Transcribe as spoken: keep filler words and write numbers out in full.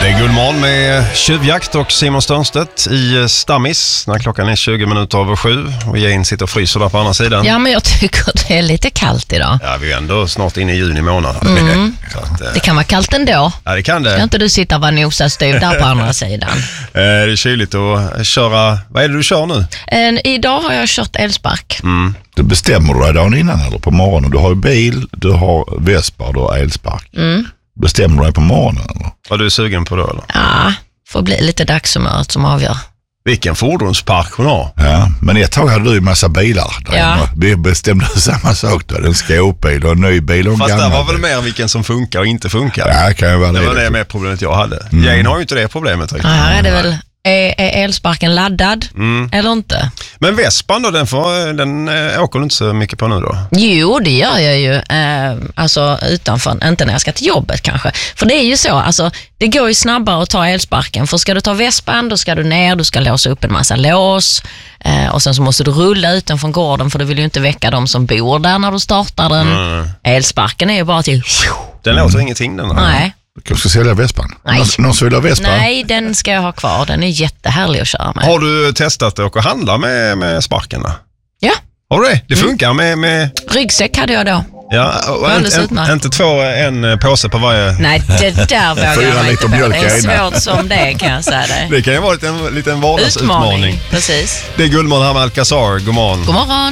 Det är Gullmorgon med Tjuvjakt och Simon Störnstedt i Stammis när klockan är tjugo minuter över sju och Jane sitter och fryser där på andra sidan. Ja, men jag tycker det är lite kallt idag. Ja, vi är ändå snart inne i juni månad. Mm. att, eh... Det kan vara kallt ändå. Ja, det kan det. Ska inte du sitta och vara nosastyv där på andra sidan? eh, det är kyligt att köra. Vad är det du kör nu? En, idag har jag kört elspark. Mm. Du bestämmer dig dagen innan eller på morgonen. Du har ju bil, du har Vespa, du har elspark. Mm. Bestämmer du dig på morgonen eller? Vad är du sugen på då eller? Ja, får bli lite dagshumöret som avgör. Vilken fordonspark hon har. Ja, men ett tag hade du ju massa bilar. Där Ja. Vi bestämde samma sak då. En skåpbil och en ny bil och en Fast gammal det var väl bil. mer vilken som funkar och inte funkar. Ja, kan ju vara Det det. var det med problemet jag hade. Mm. Jane har ju inte det problemet riktigt. Ja, här är det väl, är, är elsparken laddad Mm. eller inte? Men Vespan då, den, får, den äh, åker du inte så mycket på nu då? Jo, det gör jag ju. Eh, alltså utanför, inte när jag ska till jobbet kanske. För det är ju så, alltså det går ju snabbare att ta elsparken. För ska du ta Vespan, då ska du ner, du ska låsa upp en massa lås. Eh, och sen så måste du rulla utanför gården för du vill ju inte väcka de som bor där när du startar den. Mm. Elsparken är ju bara till... Den låter ingenting den. Nej. Du kanske ska sälja Vespan? Nej. Någon, någon som vill ha Vespa? Nej, den ska jag ha kvar. Den är jättehärlig att köra med. Har du testat att åka och handla med, med sparken då? Ja. Har du det? Det funkar med... med... Ryggsäck hade jag då. Ja, och Alldeles en, utmärkt. en, inte två, en påse på varje... Nej, det där vågar Fyra jag inte liter på. mjölk Det är i ena. svårt som det kan jag säga dig. Det kan ju vara en liten vardagsutmaning. Utmaning, precis. Det är Gullmorgon här med Alcazar. God morgon. God morgon.